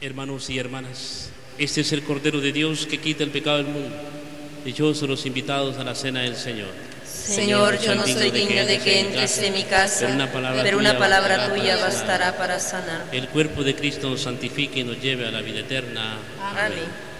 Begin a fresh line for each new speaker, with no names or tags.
Hermanos y hermanas, este es el Cordero de Dios que quita el pecado del mundo. Dichosos los invitados a la cena del Señor.
Señor, yo no soy digno de que entres en mi casa, pero una palabra tuya bastará para sanar.
El cuerpo de Cristo nos santifique y nos lleve a la vida eterna.
Amén.